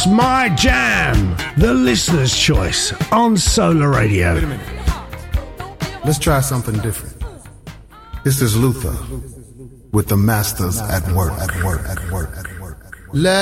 It's My Jam, the listener's choice on Solar Radio. Wait a minute. Let's try something different. This is Luther with the Masters at Work.